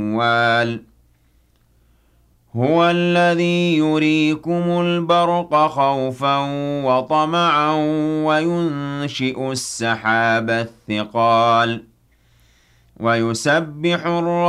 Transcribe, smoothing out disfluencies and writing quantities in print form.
الأموال هو الذي يريكم البرق خوفا وطمعا وينشئ السحاب الثقال ويسبح الرعد